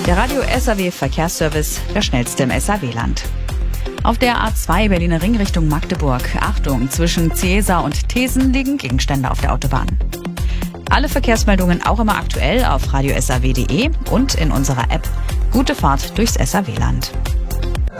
Der Radio SAW Verkehrsservice, der schnellste im SAW-Land. Auf der A2 Berliner Ring Richtung Magdeburg. Achtung, zwischen Ciesa und Thesen liegen Gegenstände auf der Autobahn. Alle Verkehrsmeldungen auch immer aktuell auf radiosaw.de und in unserer App. Gute Fahrt durchs SAW-Land.